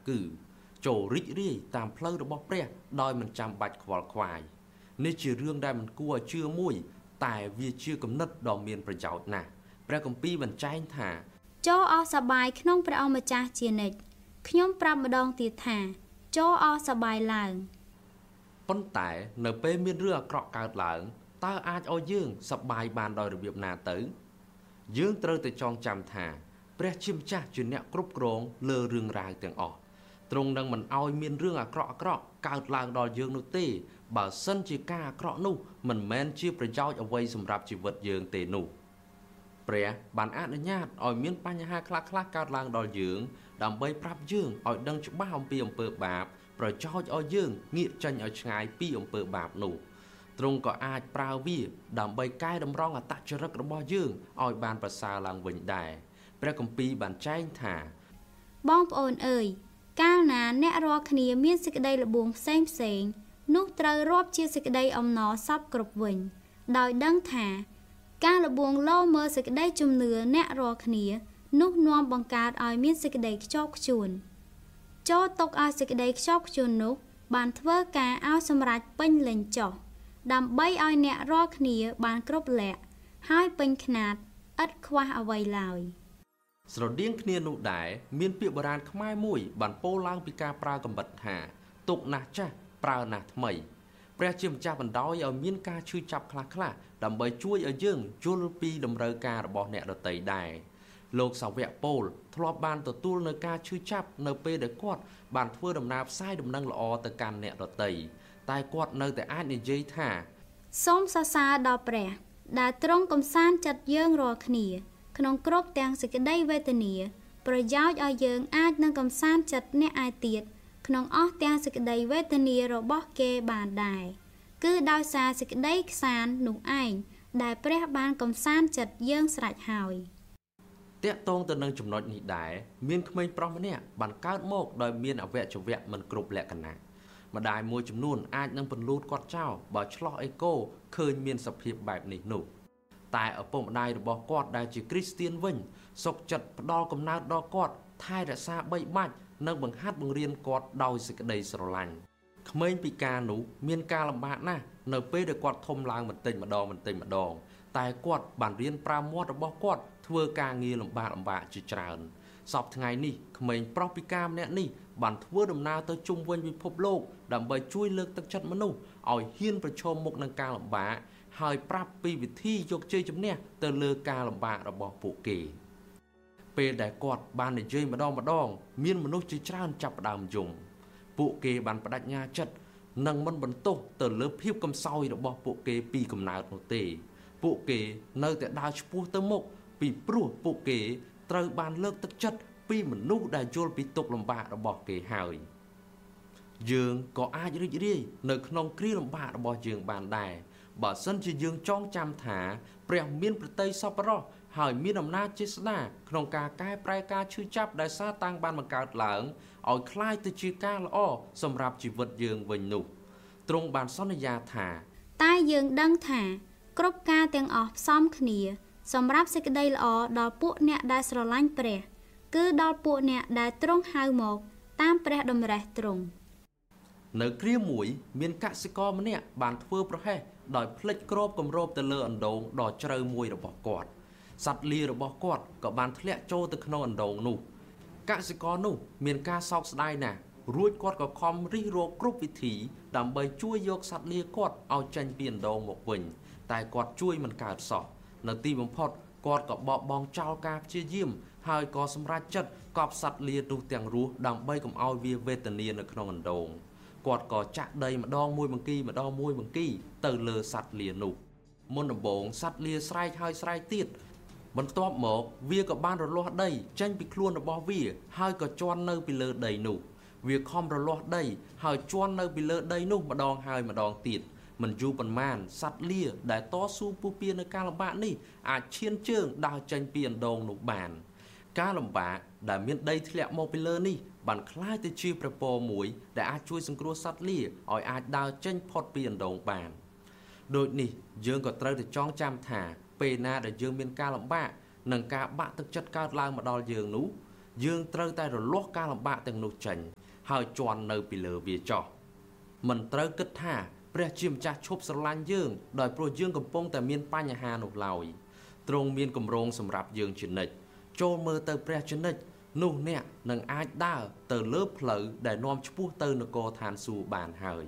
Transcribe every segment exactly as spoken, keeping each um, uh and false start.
គឺចូលរីករាយតាមផ្លូវរបស់ព្រះដោយមិនចាំបាច់ខ្វល់ខ្វាយនេះជារឿងដែលមិនគួរឲ្យជឿមួយតែវាជាគំនិតដ៏មានប្រយោជន៍ណាស់ព្រះគម្ពីរបញ្ចែងថាចូលអស់សប្បាយក្នុងព្រះអង្គម្ចាស់ជានិច្ចខ្ញុំប្រាប់ម្ដងទៀតថាចូលអស់សប្បាយឡើងប៉ុន្តែនៅពេលមានរឿងអាក្រក់កើតឡើងតើអាចឲ្យយើងសប្បាយបានដោយរបៀបណាទៅយើងត្រូវតែចងចាំថាព្រះជាម្ចាស់ជាអ្នកគ្រប់គ្រងលើរឿងរ៉ាវទាំងអស់ទ្រង់នឹងមិនឲ្យមានរឿងអាក្រក់អាក្រក់កើតឡើងដល់យើងនោះទេបើសិនជាការអាក្រក់នោះមិនមែនជាប្រយោជន៍អ្វីសម្រាប់ជីវិតយើងទេនោះព្រះបានអនុញ្ញាតឲ្យមានបញ្ហាខ្លះៗកើតឡើងដល់យើងដើម្បីប្រាប់យើងឲ្យដឹងច្បាស់អំពីអំពើបាបប្រយោជន៍ឲ្យយើងងាកចេញឲ្យឆ្ងាយពីអំពើបាបនោះទ្រង់ក៏អាចប្រើវាដើម្បីកែតម្រង់អត្តចរិតរបស់យើងឲ្យបានប្រសើរឡើងវិញដែរព្រះគម្ពីរបានចែងថាបងប្អូនអើយកាលណាអ្នករាល់គ្នាមានសេចក្តីល្បួងផ្សេងផ្សេងនោះត្រូវរាប់ជាសេចក្តីអំណរសពគ្រប់វិញដោយដឹងថាការល្បួងលោមើលសេចក្តីជំនឿអ្នករាល់គ្នានោះនាំបង្កើតឲ្យមានសេចក្តីខ្ជាប់ខ្ជួនចូលទុកឲ្យសេចក្តីខ្ជាប់ខ្ជួននោះបានធ្វើការឲ្យសម្រេចពេញលេញចុះដើម្បីឲ្យអ្នករាល់គ្នាបានគ្រប់លក្ខហើយពេញខ្នាតឥតខ្វះអ្វីឡើយស្រដៀងគ្នានោះដែរមានពាក្យបុរាណខ្មែរមួយបានពោលឡើងពីការប្រើកំបិតថាទុកណាស់ចាស់ប្រើណាស់ថ្មីព្រះជាម្ចាស់បណ្ដោយឲ្យមានការឈឺចាប់ខ្លះៗដើម្បីជួយឲ្យយើងយល់ពីតម្រូវការរបស់អ្នកដទៃដែរលោកសាវកប៉ូលធ្លាប់បានទទួលនៅការឈឺចាប់នៅពេលដែលគាត់បានធ្វើដំណើរផ្សាយដំណឹងល្អទៅកាន់អ្នកដទៃតែគាត់នៅតែអាចនិយាយថាសូមសរសើរដល់ព្រះដែលទ្រង់កំសាន្តចិត្តយើងរាល់គ្នាក្នុងគ្រប់ទាំងសេចក្តីវេទនាប្រយោជន៍ឲ្យយើងអាចនឹងកំសាន្តចិត្តអ្នកឯទៀតក្នុងអស់ទាំងសេចក្តីវេទនារបស់គេបានដែរគឺដោយសារសេចក្តីខ្សាន្តនោះឯងដែលព្រះបានកំសាន្តចិត្តយើងស្រេចហើយតាក់ទងទៅនឹងចំណុចនេះដែរមានក្មេងប្រុសម្នាក់បានកើតមកដោយមានអវយវៈមិនគ្រប់លក្ខណៈម្ដាយមួយចំនួនអាចនឹងពន្លូតគាត់ចោលបើឆ្លោះអេកូឃើញមានសភាពបែបនេះនោះតែឪពុកម្ដាយរបស់គាត់ដែលជាគ្រីស្ទានវិញសុខចិត្តផ្ដល់កំណើតដល់គាត់ថែរក្សាបីបាច់និងបង្ហាត់បង្រៀនគាត់ដោយសេចក្តីស្រឡាញ់ក្មេងពិការនោះមានការលំបាកណាស់នៅពេលដែលគាត់ធំឡើងបន្តិចម្ដងបន្តិចម្ដងតែគាត់បានរៀនប្រើមាត់របស់គាត់ធ្វើការងារលំបាកលំបាកជាច្រើនសពថ្ងៃនេះក្មេងប្រុសពិការម្នាក់នេះបានធ្វើដំណើរទៅជុំវិញពិភពលោកដើម្បីជួយលើកទឹកចិត្តមនុស្សឲ្យហ៊ានប្រឈមមុខនឹងការលំបាកហើយប្រាប់ពីវិធីយកជ័យជំនះទៅលើការលំបាករបស់ពួកគេពេលដែលគាត់បាននិយាយម្ដងម្ដងមានមនុស្សជាច្រើនចាប់ផ្ដើមយំពួកគេបានបដិញ្ញាចិត្តនឹងមិនបន្ទោសទៅលើភាពកំសោយរបស់ពួកគេពីកំណើតនោះទេពួកគេនៅតែដើរឆ្ពោះទៅមុខពីព្រោះពួកគេត្រូវបានលើកទឹកចិត្តពីមនុស្សដែលយល់ពីទុក្ខលំបាករបស់គេហើយយើងក៏អាចរីករាយនៅក្នុងគ្រាលំបាករបស់យើងបានដែរបើសិនជាយើងចងចាំថាព្រះមានប្រតិសពរោះហើយមានអំណាចជាស្ដាក្នុងការកែប្រែការឈឺចាប់ដែលសាតាំងបានបង្កើតឡើងឲ្យคล้ายទៅជាការល្អសម្រាប់ជីវិតយើងវិញនោះទ្រង់បានសន្យាថាតែយើងដឹងថាគ្រប់ការទាំងអស់ផ្សំគ្នាសម្រាប់សេចក្តីល្អដល់ពួកអ្នកដែលស្រឡាញ់ព្រះគឺដល់ពួកអ្នកដែលទ្រង់ហៅមកតាមព្រះតម្រិះទ្រង់នៅគ្រាមួយមានកសិករម្នាក់បានធ្វើប្រហែសដោយភ្លេចគ្របគម្របទៅលើអណ្ដូងដ៏ជ្រៅមួយរបស់គាត់សត្វលារបស់គាត់ក៏បានធ្លាក់ចូលទៅក្នុងអណ្ដូងនោះកសិករនោះមានការសោកស្ដាយណាស់រួចគាត់ក៏ខំរិះរកគ្រប់វិធីដើម្បីជួយយកសត្វលាគាត់ឲ្យចេញពីអណ្ដូងមកវិញតែគាត់ជួយមិនកើតសោះនៅទីបំផុតគាត់ក៏បោះបង់ចោលការព្យាយាមហើយក៏សម្រេចចិត្តកប់សត្វលានោះទាំងរស់ដើម្បីកុំឲ្យវាវេទនានៅក្នុងអណ្ដូងគាត់ក៏ចាក់ដីម្ដងមួយបង្គីម្ដងមួយបង្គីទៅលើសត្វលានោះមុនដំបូងសត្វលាស្រែកហើយស្រែកទៀតបន្ទាប់មកវាក៏បានរលាស់ដីចេញពីខ្លួនរបស់វាហើយក៏ជន់នៅពីលើដីនោះវាខំរលាស់ដីហើយជន់នៅពីលើដីនោះម្ដងហើយម្ដងទៀតមិនយូរប៉ុន្មានសត្វលាដែលតស៊ូពុះពៀនៅការលំបាកនេះអាចឈានជើងដើរចេញពីអណ្ដូងនោះបានការលំបាកដែលមានដីធ្លាក់មកពីលើនេះបានคล้ายទៅជាប្រព័ន្ធមួយដែលអាចជួយសង្គ្រោះសត្វលាឲ្យអាចដើរចេញផុតពីអណ្ដូងបានដូចនេះយើងក៏ត្រូវតែចងចាំថាពេលណាដែលយើងមានការលំបាកនិងការបាក់ទឹកចិត្តកើតឡើងមកដល់យើងនោះយើងត្រូវតែរលាស់ការលំបាកទាំងនោះចេញហើយជន់នៅពីលើវាចោះមិនត្រូវគិតថាព្រះជាម្ចាស់ឈប់ស្រឡាញ់យើងដោយព្រោះយើងកំពុងតែមានបញ្ហានោះឡើយទ្រង់មានគម្រោងសម្រាប់យើងជានិច្ចចូលមើលទៅព្រះជានិច្ចនោះអ្នកនឹងអាចដើរទៅលើផ្លូវដែលនាំឆ្ពោះទៅនគរឋានសួគ៌បានហើយ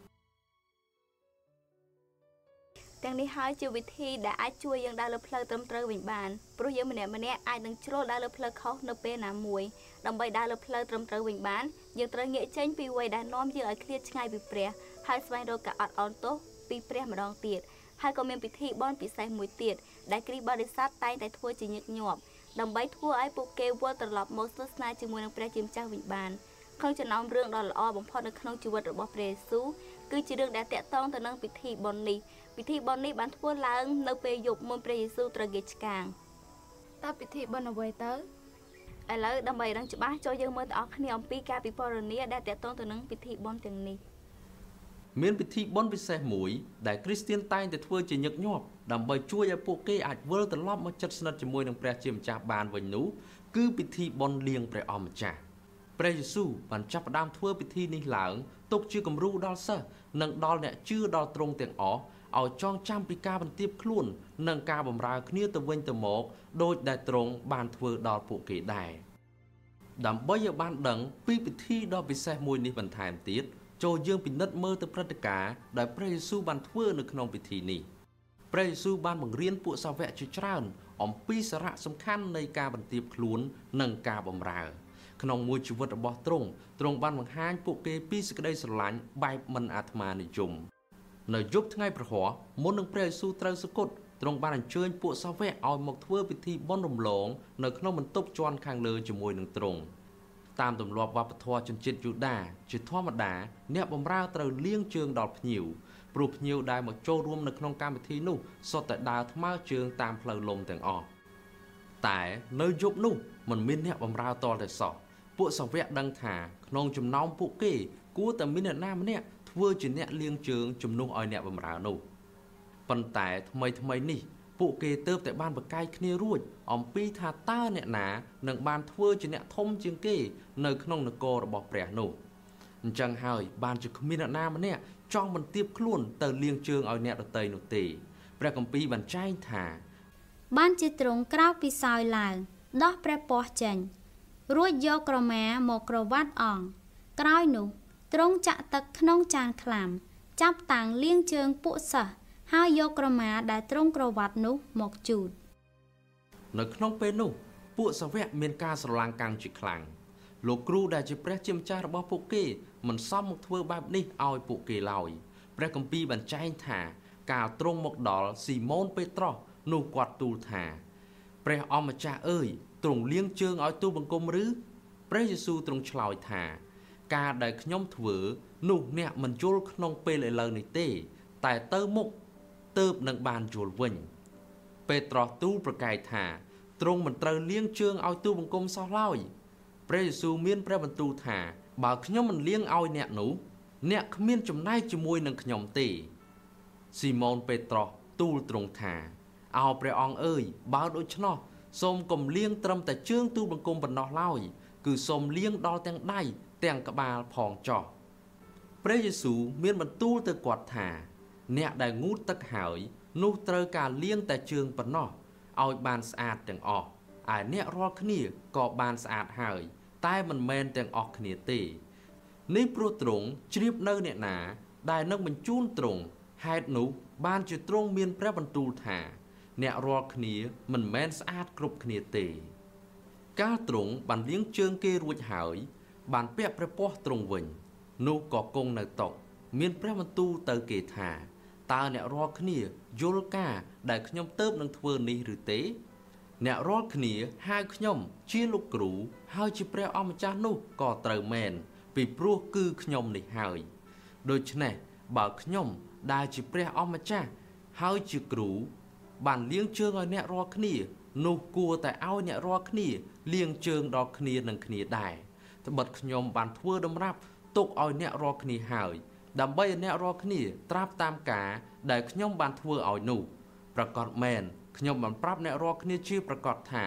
ទាំងនេះហើយជាវិធីដែលអាចជួយយើងដើរលើផ្លូវត្រឹមត្រូវវិញបានព្រោះយើងម្នាក់ម្នាក់អាចនឹងជ្រុលដើរលើផ្លូវខុសនៅពេលណាមួយដើម្បីដើរលើផ្លូវត្រឹមត្រូវវិញបានយើងត្រូវងាកចេញពីអ្វីដែលនាំយើងឲ្យឃ្លាតឆ្ងាយពីព្រះហើយស្វែងរកការអត់ឱនទោសពីព្រះម្ដងទៀតហើយក៏មានពិធីបុណ្យពិសេសមួយទៀតដែលគ្រីស្ទបរិស័ទតែងតែធ្វើជាញឹកញាប់ដើម្បីធ្វើឲ្យពួកគេវិលត្រឡប់មកទស្សនាជាមួយនឹងព្រះជាម្ចាស់វិញបានក្នុងចំណោមរឿងដ៏ល្អបំផុតនៅក្នុងជីវិតរបស់ព្រះយេស៊ូវគឺជារឿងដែលតាក់ទងទៅនឹងពិធីបុណ្យនេះពិធីបុណ្យនេះបានធ្វើឡើងនៅពេលយប់មុនព្រះយេស៊ូវត្រូវគេឆ្កាងតើពិធីបុណ្យអ្វីទៅឥឡូវដើម្បីដឹងច្បាស់ចូលយើងមើលទាំងអស់គ្នាអំពីការពិពណ៌នាដែលតាក់ទងទៅនឹងពិធីបុណ្យទាំងនេះមានពិធីបុណ្យពិសេសមួយដែលគ្រីស្ទានតែងតែធ្វើជាញឹកញាប់ដើម្បីជួយឲ្យពួកគេអាចវិលត្រឡប់មកជិតស្និទ្ធជាមួយនឹងព្រះជាម្ចាស់បានវិញនោះគឺពិធីបុណ្យលាងព្រះអម្ចាស់ព្រះយេស៊ូវបានចាប់ផ្ដើមធ្វើពិធីនេះឡើងទុកជាគំរូដល់សិស្សនិងដល់អ្នកជឿដល់ទ្រង់ទាំងអស់ឲ្យចងចាំពីការបន្ទាបខ្លួននិងការបម្រើគ្នាទៅវិញទៅមកដោយដែលទ្រង់បានធ្វើដល់ពួកគេដែរដើម្បីឲ្យបានដឹងពីពិធីដ៏ពិសេសមួយនេះបន្ថែមទៀតចូលយើងពិនិត្យមើលទៅព្រឹត្តិការណ៍ដែលព្រះយេស៊ូវបានធ្វើនៅក្នុងពិធីនេះព្រះយេស៊ូវបានបង្រៀនពួកសាវកជាច្រើនអំពីសារៈសំខាន់នៃការបន្ទាបខ្លួននិងការបម្រើក្នុងមួយជីវិតរបស់ទ្រង់ទ្រង់បានបង្ហាញពួកគេពីសេចក្តីស្រឡាញ់បែបមិនអាត្មានិយមនៅយប់ថ្ងៃប្រហ័សមុននឹងព្រះយេស៊ូវត្រូវសគត់ទ្រង់បានអញ្ជើញពួកសាវកឲ្យមកធ្វើពិធីបុណ្យរំលងនៅក្នុងបន្ទប់ជាន់ខាងលើជាមួយនឹងទ្រង់តាមទម្លាប់វប្បធម៌ជនជាតិយូដាជាធម្មតាអ្នកបម្រើត្រូវលាងជើងដល់ភ្ញៀវព្រោះភ្ញៀវដែលមកចូលរួមនៅក្នុងកម្មវិធីនោះសុទ្ធតែដើរថ្មើរជើងតាមផ្លូវលំទាំងអស់តែនៅយប់នោះមិនមានអ្នកបម្រើតលតែសោះពួកសាវកដឹងថាក្នុងចំណោមពួកគេគួរតែមានអ្នកណាម្នាក់ធ្វើជាអ្នកលាងជើងជំនួសឲ្យអ្នកបម្រើនោះប៉ុន្តែថ្មីថ្មីនេះពួកគេទើបតែបានប្រកែកគ្នារួចអំពីថាតើអ្នកណានឹងបានធ្វើជាអ្នកធំជាងគេនៅក្នុងនគររបស់ព្រះនោះអញ្ចឹងហើយបានជាគ្មានអ្នកណាម្នាក់ចង់បន្ទាបខ្លួនទៅលាងជើងឲ្យអ្នកដទៃនោះទេព្រះគម្ពីរបានចែងថាបានជាទ្រង់ក្រោកពីសោយឡើងដោះព្រះពស់ចេញរួចយកក្រមាមកក្រវាត់អង្គក្រោយនោះទ្រង់ចាក់ទឹកក្នុងចានខ្លាំចាប់តាំងលាងជើងពួកសិស្សហើយយកក្រមាដែលទ្រង់ក្រវាត់នោះមកជូតនៅក្នុងពេលនោះពួកសាវកមានការស្រឡាំងកាំងជាខ្លាំងលោកគ្រូដែលជាព្រះជាម្ចាស់របស់ពួកគេមិនសមមកធ្វើបែបនេះឲ្យពួកគេឡើយព្រះគម្ពីរបានចែងថាកាលទ្រង់មកដល់ស៊ីម៉ូនពេត្រុសនោះគាត់ទូលថាព្រះអម្ចាស់អើយទ្រង់លាងជើងឲ្យទូលបង្គំឬព្រះយេស៊ូវទ្រង់ឆ្លើយថាការដែលខ្ញុំធ្វើនោះអ្នកមិនយល់ក្នុងពេលឥឡូវនេះទេតែទៅមុខទើបនឹងបានយល់វិញពេត្រុសទូលប្រកែកថាទ្រង់មិនត្រូវលាងជើងឲ្យទូលបង្គំសោះឡើយព្រះយេស៊ូវមានព្រះបន្ទូលថាបើខ្ញុំមិនលាងឲ្យអ្នកនោះអ្នកគ្មានចំណែកជាមួយនឹងខ្ញុំទេស៊ីម៉ូនពេត្រុសទូលទ្រង់ថាអោព្រះអង្គអើយបើដូច្នោះសូមកុំលាងត្រឹមតែជើងទូលបង្គំប៉ុណ្ណោះឡើយគឺសូមលាងដល់ទាំងដៃទាំងក្បាលផងចោះព្រះយេស៊ូវមានបន្ទូលទៅគាត់ថាអ្នកដែលងូតទឹកហើយនោះត្រូវការលាងតែជើងប៉ុណ្ណោះឲ្យបានស្អាតទាំងអស់ឯអ្នករាល់គ្នាក៏បានស្អាតហើយតែមិនមែនទាំងអស់គ្នាទេនេះព្រោះទ្រង់ជ្រាបនៅអ្នកណាដែលនឹងបញ្ជូនទ្រង់ហេតុនោះបានជាទ្រង់មានព្រះបន្ទូលថាអ្នករាល់គ្នាមិនមែនស្អាតគ្រប់គ្នាទេកាលទ្រង់បានលាងជើងគេរួចហើយបានពាក់ព្រះពស្ត្រទ្រង់វិញនោះក៏គង់នៅតុមានព្រះបន្ទូលទៅគេថាតើអ្នករាល់គ្នាយល់ការដែលខ្ញុំទៅនឹងធ្វើនេះឬទេអ្នករាល់គ្នាហៅខ្ញុំជាលោកគ្រូហើយជាព្រះអម្ចាស់នោះក៏ត្រូវមែនពីព្រោះគឺខ្ញុំនេះហើយដូច្នេះបើខ្ញុំដែលជាព្រះអម្ចាស់ហើយជាគ្រូបានលាងជើងឲ្យអ្នករាល់គ្នានោះគួរតែឲ្យអ្នករាល់គ្នាលាងជើងដល់គ្នានឹងគ្នាដែរត្បិតខ្ញុំបានធ្វើតម្រាប់ទុកឲ្យអ្នករាល់គ្នាហើយដើម្បីឲ្យអ្នករាល់គ្នាត្រាប់តាមការដែលខ្ញុំបានធ្វើឲ្យនោះប្រកាសមែនខ្ញុំបានប្រាប់អ្នករាល់គ្នាជាប្រកាសថា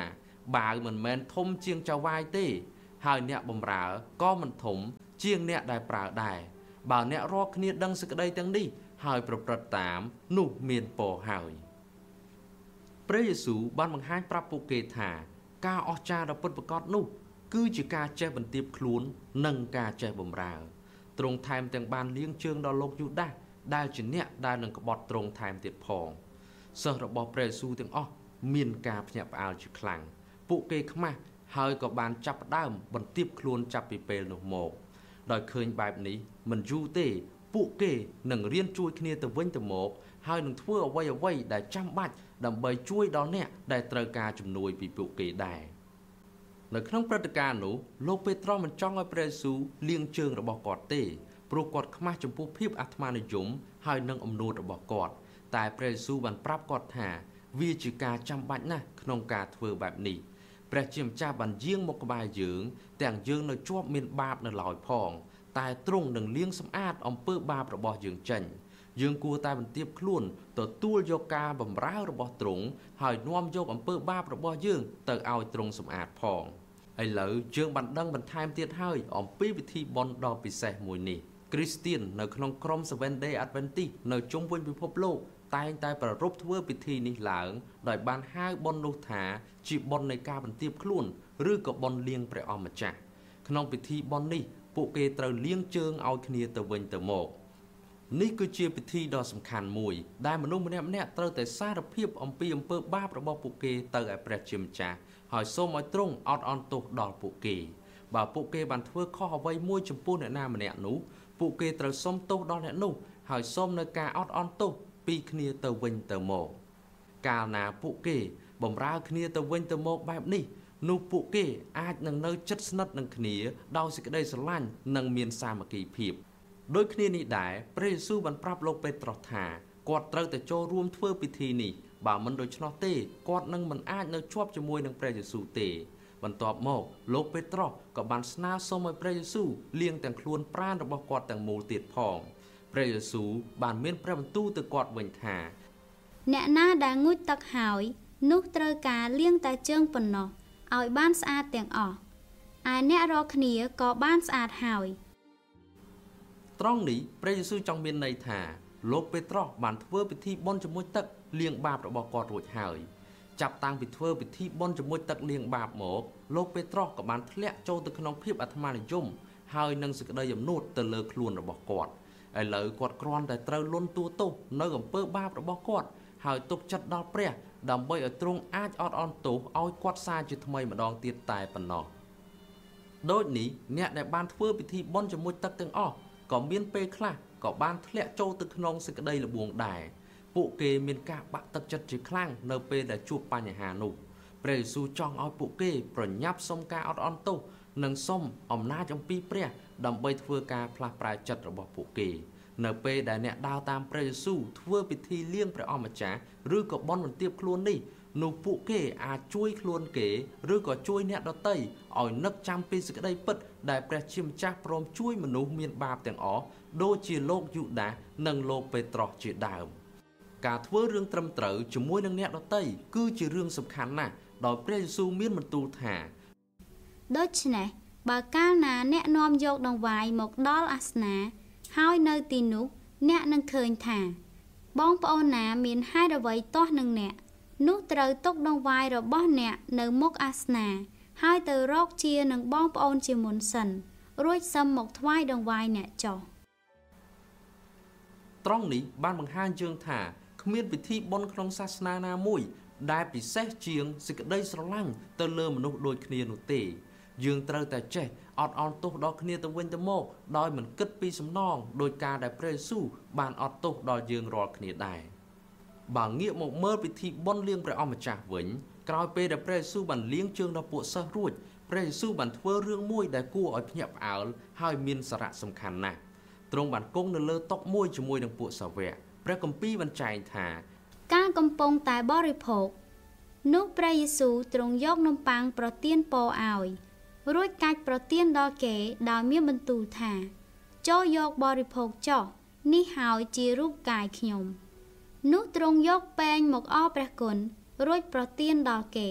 បាវមិនមែនធំជាងចៅវាយទេហើយអ្នកបម្រើក៏មិនធំជាងអ្នកដែលប្រើដែរបើអ្នករាល់គ្នាដឹងសេចក្តីទាំងនេះហើយប្រព្រឹត្តតាមនោះមានពរហើយព្រះយេស៊ូវបានបង្ហាញប្រាប់ពួកគេថាការអស្ចារ្យដ៏ពិតប្រាកដនោះគឺជាការចេះបន្ទាបខ្លួននិងការចេះបម្រើទ្រង់ថែមទាំងបានលាងជើងដល់លោកយូដាសដែលជាអ្នកដែលនឹងក្បត់ទ្រង់ថែមទៀតផងសិស្សរបស់ព្រះយេស៊ូវទាំងអស់មានការភ្ញាក់ផ្អើលជាខ្លាំងពួកគេខ្មាស់ហើយក៏បានចាប់ផ្ដើមបន្ទាបខ្លួនចាប់ពីពេលនោះមកដោយឃើញបែបនេះមិនយូរទេពួកគេនឹងរៀនជួយគ្នាទៅវិញទៅមកហើយនឹងធ្វើអ្វីអ្វីដែលចាំបាច់ដើម្បីជួយដល់អ្នកដែលត្រូវការជំនួយពីពួកគេដែរនៅក្នុងព្រឹត្តិការណ៍នោះលោកពេត្រុសមិនចង់ឲ្យព្រះយេស៊ូវលាងជើងរបស់គាត់ទេព្រោះគាត់ខ្មាស់ចំពោះភាពអាត្មានិយមហើយនឹងអំនួតរបស់គាត់តែព្រះយេស៊ូវបានប្រាប់គាត់ថាវាជាការចាំបាច់ណាស់ក្នុងការធ្វើបែបនេះព្រះជាម្ចាស់បានយាងមកក្បែរយើងទាំងយើងនៅជាប់មានបាបនៅឡើយផងតែទ្រង់នឹងលាងសម្អាតអំពើបាបរបស់យើងចេញយើងគួរតែបន្ទាបខ្លួនទទួលយកការបម្រើរបស់ទ្រង់ហើយនាំយកអំពើបាបរបស់យើងទៅឲ្យទ្រង់សម្អាតផងឥឡូវយើងបានដឹងបន្ថែមទៀតហើយអំពីពិធីបុណ្យដ៏ពិសេសមួយនេះគ្រីស្ទៀននៅក្នុងក្រុម Seventh Day Adventist នៅជុំវិញពិភពលោកតែងតែប្រារព្ធធ្វើពិធីនេះឡើងដោយបានហៅបុណ្យនោះថាជាបុណ្យនៃការបន្ទាបខ្លួនឬក៏បុណ្យលាងព្រះអម្ចាស់ក្នុងពិធីបុណ្យនេះពួកគេត្រូវលាងជើងឲ្យគ្នាទៅវិញទៅមកនេះគឺជាពិធីដ៏សំខាន់មួយដែលមនុស្សម្នាក់ម្នាក់ត្រូវតែសារភាពអំពីអំពើបាបរបស់ពួកគេទៅឲ្យព្រះជាម្ចាស់ហើយសូមឲ្យទ្រង់អត់អន់ទោសដល់ពួកគេបើពួកគេបានធ្វើខុសអ្វីមួយចំពោះអ្នកណាម្នាក់នោះពួកគេត្រូវសុំទោសដល់អ្នកនោះហើយសូមនៅការអត់អន់ទោសពីគ្នាទៅវិញទៅមកកាលណាពួកគេបម្រើគ្នាទៅវិញទៅមកបែបនេះនោះពួកគេអាចនឹងនៅជិតស្និទ្ធនឹងគ្នាដោយសេចក្តីស្រឡាញ់និងមានសាមគ្គីភាពដូចគ្នានេះដែរព្រះយេស៊ូវបានប្រាប់លោកពេត្រុសថាគាត់ត្រូវតែចូលរួមធ្វើពិធីនេះបើមិនដូច្នោះទេគាត់នឹងមិនអាចនៅជាប់ជាមួយនឹងព្រះយេស៊ូវទេបន្ទាប់មកលោកពេត្រុសក៏បានស្នើសុំឲ្យព្រះយេស៊ូវលាងទាំងខ្លួនប្រាណរបស់គាត់ទាំងមូលទៀតផងព្រះយេស៊ូវបានមានព្រះបន្ទូលទៅគាត់វិញថាអ្នកណាដែលងូតទឹកហើយនោះត្រូវការលាងតែជើងប៉ុណ្ណោះឲ្យបានស្អាតទាំងអស់ឯអ្នករាល់គ្នាក៏បានស្អាតហើយត្រង់នេះព្រះយេស៊ូវចង់មានន័យថាលោកពេត្រុសបានធ្វើពិធីបុណ្យជាមួយទឹកលាងបាបរបស់គាត់រួចហើយចាប់តាំងពីធ្វើពិធីបុណ្យជាមួយទឹកលាងបាបមកលោកពេត្រុសក៏បានធ្លាក់ចូលទៅក្នុងភាពអាត្មានិយមហើយនឹងសេចក្តីអំនួតទៅលើខ្លួនរបស់គាត់ឥឡូវគាត់គ្រាន់តែត្រូវលន់តួទោសនៅអំពើបាបរបស់គាត់ហើយទុកចិត្តដល់ព្រះដើម្បីឲ្យទ្រង់អាចអត់អន់ទោសឲ្យគាត់សាជាថ្មីម្ដងទៀតតែប៉ុណ្ណោះដូចនេះអ្នកដែលបានធ្វើពិធីបុណ្យជាមួយទឹកទាំងអស់ក៏មានពេលខ្លះក៏បានធ្លាក់ចូលទៅក្នុងសេចក្តីល្បួងដែរពួកគេមានការបាក់ទឹកចិត្តជាខ្លាំងនៅពេលដែលជួបបញ្ហានោះព្រះយេស៊ូវចង់ឲ្យពួកគេប្រញាប់សុំការអត់អន់ទោសនិងសុំអំណាចអំពីព្រះដើម្បីធ្វើការផ្លាស់ប្រែចិត្តរបស់ពួកគេនៅពេលដែលអ្នកដើរតាមព្រះយេស៊ូវធ្វើពិធីលាងព្រះអម្ចាស់ឬក៏បុណ្យបន្ទាបខ្លួននេះនោះពួកគេអាចជួយខ្លួនគេឬក៏ជួយអ្នកដទៃឲ្យនឹកចាំពីសេចក្តីពិតដែលព្រះជាម្ចាស់ព្រមជួយមនុស្សមានបាបទាំងអស់ដូចជាលោកយូដាសនិងលោកពេត្រុសជាដើមការធ្វើរឿងត្រឹមត្រូវជាមួយនឹងអ្នកដទៃគឺជារឿងសំខាន់ណាស់ដោយព្រះយេស៊ូវមានបន្ទូលថាដូច្នេះបើកាលណាអ្នកនាំយកដង្វាយមកដល់អាសនាហើយនៅទីនោះអ្នកនឹងឃើញថាបងប្អូនណាមានហេតុអ្វីទាស់នឹងអ្នកនោះត្រូវទុកដង្វាយរបស់អ្នកនៅមុខអាសនាហើយទៅរកជានឹងបងប្អូនជាមុនសិនរួចសឹមមកថ្វាយដង្វាយអ្នកចុះត្រង់នេះបានបង្ហាញយើងថាគ្មានពិធីបុណ្យក្នុងសាសនាណាមួយដែលពិសេសជាងសេចក្តីស្រឡាញ់ទៅលើមនុស្សដូចគ្នានោះទេយើងត្រូវតែចេះអត់អន់ទោសដល់គ្នាទៅវិញទៅមកដោយមិនគិតពីសំណងដោយការដែលព្រះយេស៊ូវបានអត់ទោសដល់យើងរាល់គ្នាដែរបើងាកមកមើលពិធីបុណ្យលាងព្រះអម្ចាស់វិញក្រោយពេលដែលព្រះយេស៊ូវបានលាងជើងដល់ពួកសិស្សរួចព្រះយេស៊ូវបានធ្វើរឿងមួយដែលគួរឲ្យភ្ញាក់ផ្អើលហើយមានសារៈសំខាន់ណាស់ទ្រង់បានគង់នៅលើតុមួយជាមួយនឹងពួកសាវកព្រះគម្ពីរបានចែងថាការកំពុងតែបរិភោគនោះព្រះយេស៊ូវទ្រង់យកនំប៉័ងប្រទានពរឲ្យរួចកាច់ប្រទានដល់គេដោយមានបន្ទូលថាចូលយកបរិភោគចុះនេះហើយជារូបកាយខ្ញុំនោះទ្រង់យកពែងមកអរព្រះគុណរួចប្រទានដល់គេ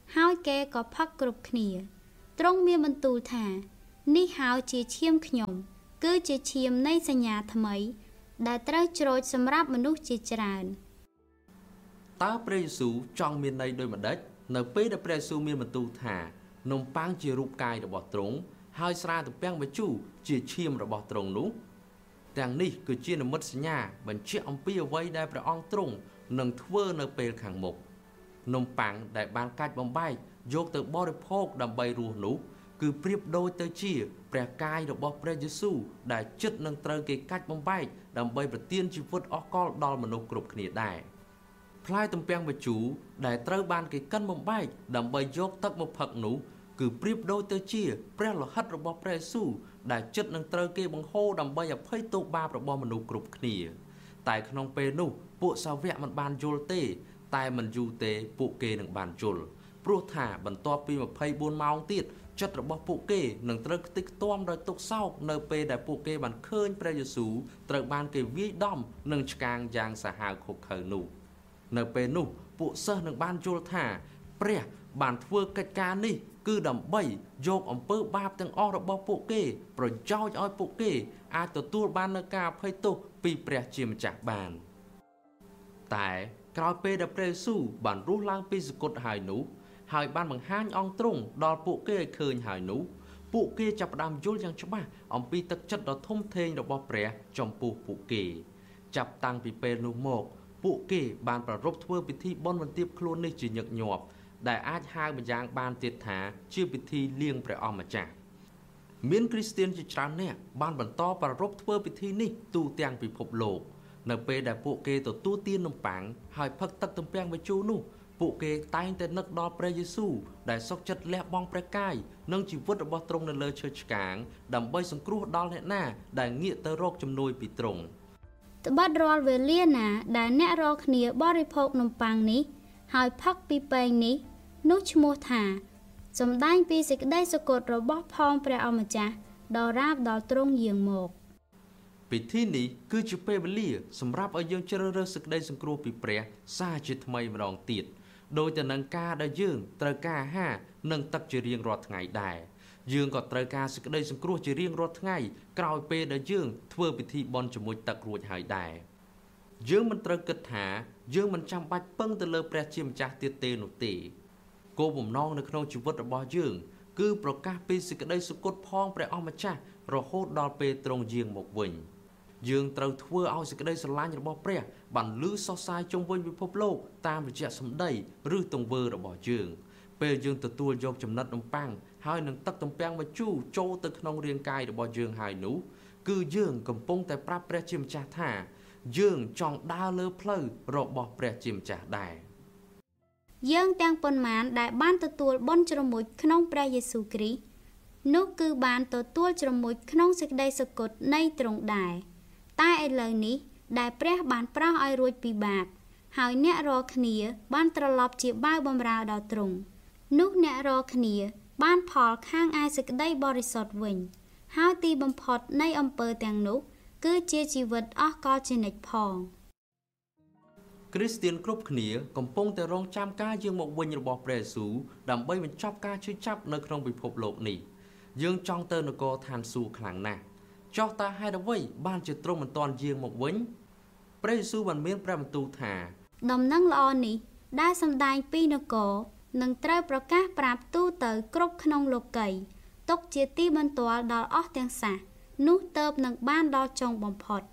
ហើយគេក៏ផឹកគ្រប់គ្នាទ្រង់មានបន្ទូលថានេះហើយជាឈាមខ្ញុំគឺជាឈាមនៃសញ្ញាថ្មីដែលត្រូវច្រូចសម្រាប់មនុស្សជាច្រើនតើព្រះយេស៊ូវចង់មានន័យដូចម្តេចនៅពេលដែលព្រះយេស៊ូវមានបន្ទូលថានំប៉័ងជារូបកាយរបស់ទ្រង់ហើយស្រាទំពាំងម្ជូរជាឈាមរបស់ទ្រង់នោះទាំងនេះគឺជានិមិត្តសញ្ញាបញ្ជាក់អំពីអ្វីដែលព្រះអង្គទ្រង់នឹងធ្វើនៅពេលខាងមុខនំប៉័ងដែលបានកាច់បំបែកយកទៅបរិភោគដើម្បីរស់នោះគឺប្រៀបដូចទៅជាព្រះកាយរបស់ព្រះយេស៊ូវដែលជិតនឹងត្រូវគេកាច់បំបែកដើម្បីប្រទានជីវិតអស់កលដល់មនុស្សគ្រប់គ្នាដែរផ្លែទំពាំងម្ជូរដែលត្រូវបានគេកិនបំបែកដើម្បីយកទឹកមកផឹកនោះគឺប្រៀបដូចទៅជាព្រះលោហិតរបស់ព្រះយេស៊ូវដែលជិតនឹងត្រូវគេបង្ហូរដើម្បីអភ័យទោសបាបរបស់មនុស្សគ្រប់គ្នាតែក្នុងពេលនោះពួកសាវកមិនបានយល់ទេតែមិនយូរទេពួកគេនឹងបានយល់ព្រោះថាបន្ទាប់ពីម្ភៃបួនម៉ោងទៀតចិត្តរបស់ពួកគេនឹងត្រូវខ្ទេចខ្ទាំដោយទុក្ខសោកនៅពេលដែលពួកគេបានឃើញព្រះយេស៊ូវត្រូវបានគេវាយដំនឹងឆ្កាងយ៉ាងសាហាវឃោរឃៅនោះនៅពេលនោះពួកសិស្សនឹងបានយល់ថាព្រះបានធ្វើកិច្ចការនេះគឺដើម្បីយកអំពើបាបទាំងអស់របស់ពួកគេប្រយោជន៍ឲ្យពួកគេអាចទទួលបាននូវការអភ័យទោសពីព្រះជាម្ចាស់បានតែក្រោយពេលដែលព្រះយេស៊ូវបានរស់ឡើងពីសគត់ហើយនោះហើយបានបង្ហាញអង្គទ្រង់ដល់ពួកគេឲ្យឃើញហើយនោះពួកគេចាប់ផ្ដើមយល់យ៉ាងច្បាស់អំពីទឹកចិត្តដ៏ធំធេងរបស់ព្រះចំពោះពួកគេចាប់តាំងពីពេលនោះមកពួកគេបានប្រារព្ធធ្វើពិធីបុណ្យបន្ទាបខ្លួននេះជាញឹកញាប់ដែលអាចហៅម្យ៉ាងបានទៀតថាជាពិធីលៀងព្រះអម្ចាស់មានគ្រីស្ទានជាច្រើននាក់បានបន្តប្រារព្ធធ្វើពិធីនេះទូទាំងពិភពលោកនៅពេលដែលពួកគេទទួលទាននំប៉័ងហើយផឹកទឹកទំពាំងម្ជូរនោះពួកគេតែងតែនឹកដល់ព្រះយេស៊ូវដែលសុខចិត្តលះបង់ព្រះកាយនិងជីវិតរបស់ទ្រង់នៅលើឈើឆ្កាងដើម្បីសង្គ្រោះដល់អ្នកណាដែលងាកទៅរកជំនួយពីទ្រង់ត្បិតរាល់វេលាណាដែលអ្នករាល់គ្នាបរិភោគនំប៉័ងនេះហើយផឹកពីពែងនេះនោះឈ្មោះថាសម្ដែងពីសេចក្តីសុគតរបស់ផងព្រះអម្ចាស់ដល់រាបដល់ទ្រង់យាងមកពិធីនេះគឺជាពេលវេលាសម្រាប់ឲ្យយើងជ្រើសរើសសេចក្តីសង្គ្រោះពីព្រះសារជាថ្មីម្ដងទៀតដោយទៅនឹងការដែលយើងត្រូវការអាហារនិងទឹកជារៀងរាល់ថ្ងៃដែរយើងក៏ត្រូវការសេចក្តីសង្គ្រោះជារៀងរាល់ថ្ងៃក្រោយពេលដែលយើងធ្វើពិធីបុណ្យជាមួយទឹករួចហើយដែរយើងមិនត្រូវគិតថាយើងមិនចាំបាច់ពឹងទៅលើព្រះជាម្ចាស់ទៀតទេនោះទេគោលបំណងនៅក្នុងជីវិតរបស់យើងគឺប្រកាសពីសេចក្តីសុគតផងព្រះអម្ចាស់រហូតដល់ពេលទ្រង់យាងមកវិញយើងត្រូវធ្វើឲ្យសេចក្តីស្រឡាញ់របស់ព្រះបានលឺសុសសាយជុំវិញពិភពលោកតាមរយៈសម្ដីឬទង្វើរបស់យើងពេលយើងទទួលយកចំណិតនំប៉័ងហើយនឹងទឹកទំពាំងម្ជូរចូលទៅក្នុងរាងកាយរបស់យើងហើយនោះគឺយើងកំពុងតែប្រាប់ព្រះជាម្ចាស់ថាយើងចង់ដើរលើផ្លូវរបស់ព្រះជាម្ចាស់ដែរយើងទាំងប៉ុន្មានដែលបានទទួលបុណ្យជ្រមុជក្នុងព្រះយេស៊ូវគ្រីស្ទនោះគឺបានទទួលជ្រមុជក្នុងសេចក្តីសុគតនៃទ្រង់ដែរតែឥឡូវនេះដែលព្រះបានប្រោសឲ្យរួចពីបាបហើយអ្នករាល់គ្នាបានត្រឡប់ជាបាវបម្រើដល់ទ្រង់នោះអ្នករាល់គ្នាបានផលខាងឯសេចក្តីបរិសុទ្ធវិញហើយទីបំផុតនៃអំពើទាំងនោះគឺជាជីវិតអស់កលជានិច្ចផងគ្រីស្ទានគ្រប់គ្នាកំពុងតែរងចាំការយាងមកវិញរបស់ព្រះយេស៊ូវដើម្បីបញ្ចប់ការឈឺចាប់នៅក្នុងពិភពលោកនេះយើងចង់ទៅនគរឋានសួគ៌ខ្លាំងណាស់ចុះតើហេតុអ្វីបានជាទ្រង់មិនទាន់យាងមកវិញព្រះយេស៊ូវបានមានព្រះបន្ទូលថាដំណឹងល្អនេះដែលសម្ដែងពីនគរនឹងត្រូវប្រកាសប្រាប់ទូទៅគ្រប់ក្នុងលោកីយ៍ទុកជាទីបន្ទាល់ដល់អស់ទាំងសះនោះទើបនឹងបានដល់ចុងបំផុត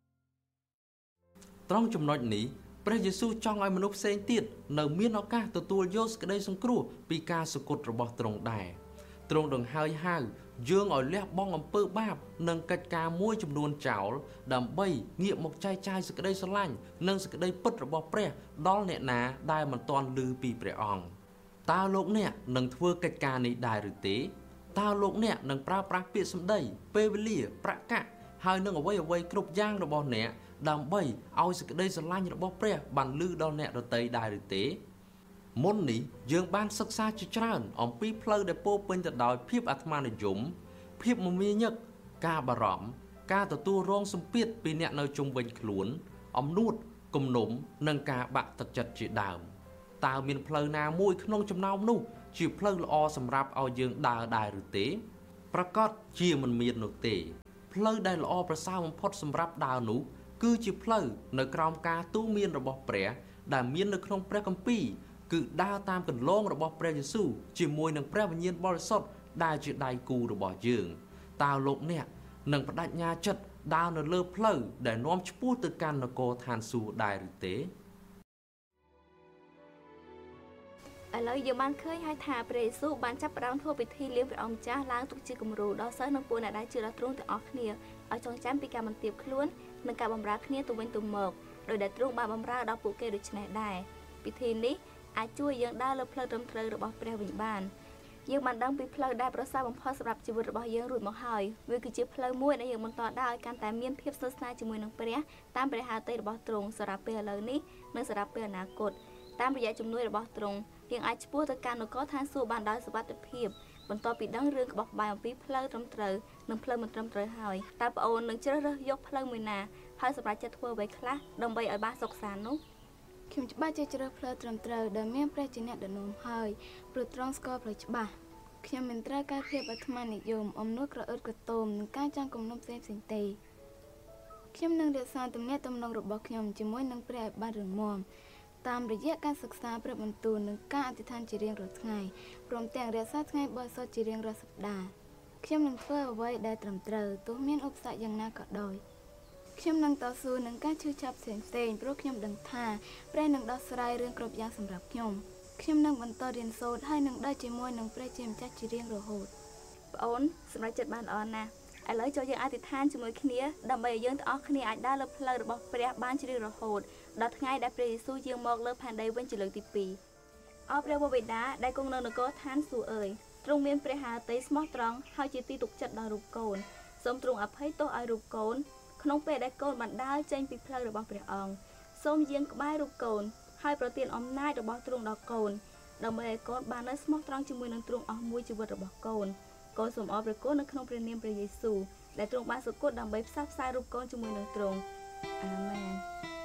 ត្រង់ចំណុចនេះព្រះយេស៊ូវចង់ឲ្យមនុស្សផ្សេងទៀតនៅមានឱកាសទទួលយកសេចក្តីសង្គ្រោះពីការសុគតរបស់ទ្រង់ដែរទ្រង់នឹងហើយហៅយើងឲ្យលះបង់អំពើបាបនិងកិច្ចការមួយចំនួនចោលដើម្បីងាកមកចែកចាយសេចក្តីស្រឡាញ់និងសេចក្តីពិតរបស់ព្រះដល់អ្នកណាដែលមិនទាន់ឮពីព្រះអង្គតើលោកអ្នកនឹងធ្វើកិច្ចការនេះដែរឬទេតើលោកអ្នកនឹងប្រើប្រាស់ពាក្យសម្ដីពេលវេលាប្រកាសហើយនឹងអ្វីអ្វីគ្រប់យ៉ាងរបស់អ្នកដើម្បីឲ្យសេចក្តីស្រឡាញ់របស់ព្រះបានឮដល់អ្នកដទៃដែរឬទេមុននេះយើងបានសិក្សាជាច្រើនអំពីផ្លូវដែលពោរពេញទៅដោយភាពអាត្មានិយមភាពមមាញឹកការបារម្ភការទទួលរងសម្ពាធពីអ្នកនៅជុំវិញខ្លួនអំនួតគំនុំនិងការបាក់ទឹកចិត្តជាដើមតើមានផ្លូវណាមួយក្នុងចំណោមនោះជាផ្លូវល្អសម្រាប់ឲ្យយើងដើរដែរឬទេប្រកាសជាមិនមាននោះទេផ្លូវដែលល្អប្រសើរបំផុតសម្រាប់ដើរនោះគឺជាផ្លូវនៅក្រោមការទូន្មានរបស់ព្រះដែលមាននៅក្នុងព្រះគម្ពីរគឺដើរតាមគន្លងរបស់ព្រះយេស៊ូវជាមួយនឹងព្រះវិញ្ញាណបរិសុទ្ធដែលជាដៃគូរបស់យើងតើលោកអ្នកនឹងបដិញ្ញាចិត្តដើរនៅលើផ្លូវដែលនាំឆ្ពោះទៅកាន់នគរឋានសួគ៌ដែរឬទេឥឡូវយើងបានឃើញហើយថាព្រះយេស៊ូវបានចាប់ផ្ដើមធ្វើពិធីលៀងព្រះអង្គម្ចាស់ឡើងទុកជាគំរូដល់សិស្សនិងពួកអ្នកដែលជឿដល់ទ្រង់ទាំងអស់គ្នាឲ្យចងចាំពីការបន្ទាបខ្លួននិងការបម្រើគ្នាទៅវិញទៅមកដោយដែលទ្រង់បានបម្រើដល់ពួកគេដូច្នេះដែរពិធីនេះអាចជួយយើងដើរលើផ្លូវត្រឹមត្រូវរបស់ព្រះវិញបានយើងបានដឹងពីផ្លូវដែលប្រសើរបំផុតសម្រាប់ជីវិតរបស់យើងរួចមកហើយវាគឺជាផ្លូវមួយដែលយើងបន្តដើរឲ្យកាន់តែមានភាពស្និទ្ធស្នាលជាមួយនឹងព្រះតាមព្រះហឫទ័យរបស់ទ្រង់សម្រាប់ពេលឥឡូវនេះនិងសម្រាប់ពេលអនាគតតាមរយៈជំនួយរបស់ទ្រង់យើងអាចឆ្ពោះទៅកាន់នគរឋានសួគ៌បានដោយសុវត្ថិភាពបន្ទាប់ពីដឹងរឿងក្បោះក្បាយអំពីផ្លូវត្រឹមត្រូវនិងផ្លូវមិនត្រឹមត្រូវហើយតើប្អូននឹងជ្រើសរើសយកផ្លូវមួយណាហើយសម្រាប់ចិត្តធ្វើអ្វីខ្លះដើម្បីឲ្យបានសុខសាន្តនោះខ្ញុំច្បាស់ជាជ្រើសផ្លូវត្រឹមត្រូវដែលមានព្រះជាអ្នកដឹកនាំហើយព្រោះទ្រង់ស្គាល់ផ្លូវច្បាស់ខ្ញុំមិនត្រូវការភាពអាត្មានិយមអំនួតក្រអឺតក្រទមនិងការចង់គំនុំផ្សេងផ្សេងទេខ្ញុំនឹងរក្សាទំនាក់ទំនងរបស់ខ្ញុំជាមួយនឹងព្រះឲ្យបានរឹងមាំតាមរយៈការសិក្សាព្រះបន្ទូលនិងការអធិដ្ឋានជារៀងរាល់ថ្ងៃព្រមទាំងរក្សាថ្ងៃបរិសុទ្ធជារៀងរាល់សប្តាហ៍ខ្ញុំនឹងធ្វើអ្វីដែលត្រឹមត្រូវទោះមានឧបសគ្គយ៉ាងណាក៏ដោយខ្ញុំនឹងតស៊ូនឹងការឈឺចាប់ផ្សេងផ្សេងព្រោះខ្ញុំដឹងថាព្រះនឹងដោះស្រាយរឿងគ្រប់យ៉ាងសម្រាប់ខ្ញុំខ្ញុំនឹងបន្តរៀនសូត្រហើយនឹងដើរជាមួយនឹងព្រះជាម្ចាស់ជារៀងរហូតប្អូនសម្រាប់ចិត្តបានល្អណាស់ឥឡូវចូលយើងអធិដ្ឋានជាមួយគ្នាដើម្បីឲ្យយើងទាំងអស់គ្នាអាចដើរលើផ្លូវរបស់ព្រះបានជារៀងរហូតដល់ថ្ងៃដែលព្រះយេស៊ូវយាងមកលើផែនដីវិញជាលើកទីពីរអរព្រះវរបិតាដែលគង់នៅនគរឋានសួគ៌អើយទ្រង់មានព្រះハរតីស្មោះត្រង់ហើយជាទីទុកចិត្តដល់រូបកូនសូមទ្រង់អភ័យទោសឲ្យរូបកូនក្នុងពេលដែលកូនបានដើរចេញពីផ្លូវរបស់ព្រះអង្គសូមយាងក្បែររូបកូនហើយប្រទានអំណាចរបស់ទ្រង់ដល់កូនដើម្បីឲ្យកូនបាននៅស្មោះត្រង់ជាមួយនឹងទ្រង់អស់មួយជីវិតរបស់កូនកូនសូមអរព្រះគុណនៅក្នុងព្រះនាមព្រះយេស៊ូវដែលទ្រង់បានសុគតដើម្បីផ្សះផ្សាយរូបកូនជាមួយនឹងទ្រង់អាមែន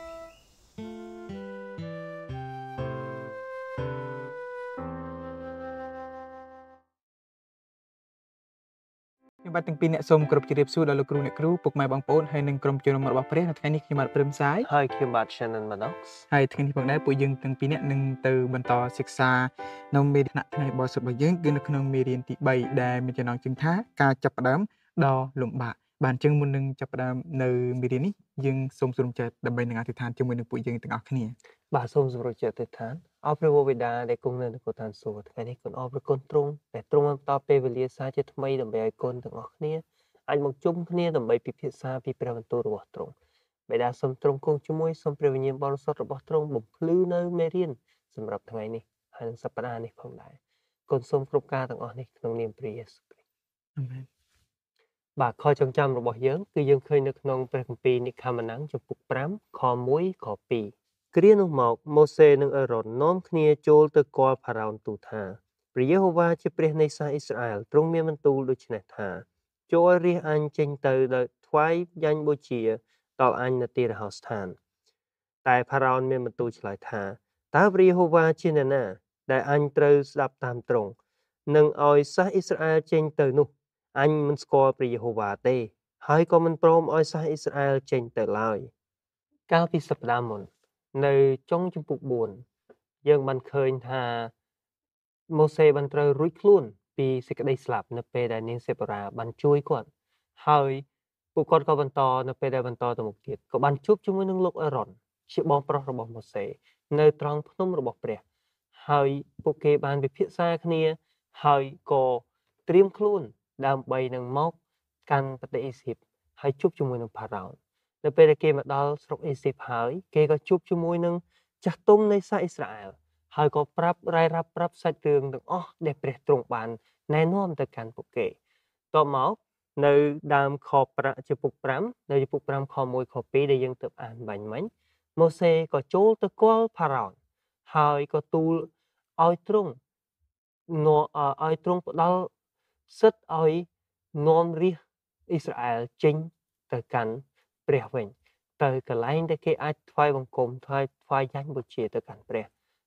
ខ្ញុំបាទទាំងពីរអ្នកសូមគោរពជម្រាបសួរដល់លោកគ្រូអ្នកគ្រូពុកម៉ែបងប្អូនហើយនិងក្រុមជំនុំរបស់ព្រះនៅថ្ងៃនេះខ្ញុំបាទព្រឹមសាយហើយខ្ញុំបាទ Shannon Manox ហើយថ្ងៃនេះផងដែរពួកយើងទាំងពីរអ្នកនឹងទៅបន្តសិក្សានៅមេរៀនថ្ងៃបរិសុទ្ធរបស់យើងគឺនៅក្នុងមេរៀនទីបីដែលមានចំណងជើងថាការចាប់ផ្ដើមដ៏លំបាកបាទអញ្ចឹងមុននឹងចាប់ផ្ដើមនៅមេរៀននេះយើងសូមសូមចិត្តដើម្បីនឹងអធិដ្ឋានជាមួយនឹងពួកយើងទាំងអស់គ្នាបាទសូមសម្រុំចិត្តអធិដ្ឋានអរព្រះវរបិតាដែលគង់នៅនគរឋានសួគ៌ថ្ងៃនេះគុណអរព្រះគុណទ្រង់ដែលទ្រង់បានបន្តពេលវេលាសាជាថ្មីដើម្បីឲ្យកូនទាំងអស់គ្នាអាចមកជុំគ្នាដើម្បីពិភាក្សាពីព្រះបន្ទូលរបស់ទ្រង់បិតាសូមទ្រង់គង់ជាមួយសូមព្រះវិញ្ញាណបរិសុទ្ធរបស់ទ្រង់បំភ្លឺនៅមេរៀនសម្រាប់ថ្ងៃនេះហើយនឹងសប្តាហ៍នេះផងដែរគុណសូមគ្រប់ការទាំងអស់នេះក្នុងនាមព្រះយេស៊ូវគ្រីស្ទអាមែនបាទខចងចាំរបស់យើងគឺយើងឃើញនៅក្នុងព្រះគម្ពីរនិកាម៉ានាំងចំពុកប្រាំខមួយខពីរគ្រានោះមកម៉ូសេនិងអេរ៉ុននាំគ្នាចូលទៅគាល់ផារ៉ោនទូលថាព្រះយេហូវ៉ាជាព្រះនៃសាសអ៊ីស្រាអែលទ្រង់មានបន្ទូលដូច្នេះថាចូលឲ្យរាជអញចេញទៅដោយថ្វាយយ៉ាញ់បូជាដល់អញនៅទីរហោស្ថានតែផារ៉ោនមានបន្ទូលឆ្លើយថាតើព្រះយេហូវ៉ាជាអ្នកណាដែលអញត្រូវស្ដាប់តាមទ្រង់នឹងឲ្យសាសអ៊ីស្រាអែលចេញទៅនោះអញមិនស្គាល់ព្រះយេហូវ៉ាទេហើយក៏មិនព្រមឲ្យសាសអ៊ីស្រាអែលចេញទៅឡើយកាលពីសប្តាហ៍មុននៅចុងជំពូកបួនយើងបានឃើញថាម៉ូសេបានត្រូវរួចខ្លួនពីសេចក្តីស្លាប់នៅពេលដែលនាងសេប៉ូរ៉ាបានជួយគាត់ហើយពួកគាត់ក៏បន្តនៅពេលដែលបន្តទៅមុខទៀតក៏បានជួបជាមួយនឹងលោកអេរ៉ុនជាបងប្រុសរបស់ម៉ូសេនៅត្រង់ភ្នំរបស់ព្រះហើយពួកគេបានពិភាក្សាគ្នាហើយក៏ត្រៀមខ្លួនដើម្បីនឹងមកកាន់ប្រទេសអេស៊ីបហើយជួបជាមួយនឹងផារ៉ោននៅពេលដែលគេមកដល់ស្រុកអេស៊ីបហើយគេក៏ជួបជាមួយនឹងចាស់ទុំនៃសាសអ៊ីស្រាអែលហើយក៏ប្រាប់រាយរាប់ប្រាប់សាច់រឿងទាំងអស់ដែលព្រះទ្រង់បានណែនាំទៅកាន់ពួកគេតបមកនៅដើមខប្រាក់ចំពុកប្រាំនៅចំពុកប្រាំខមួយខពីរដែលយើងទើបអានបាញ់មិញម៉ូសេក៏ចូលទៅគាល់ផារ៉ោនហើយក៏ទូលឲ្យទ្រង់ឲ្យទ្រង់ផ្ដល់សិទ្ធឲ្យនាំរាជអ៊ីស្រាអែលចេញទៅកាន់ព្រះវិញទៅកន្លែងដែលគេអាចថ្វាយបង្គំថ្វាយថ្វាយយ៉ាញ់បូជាទៅកាន់ព្រះ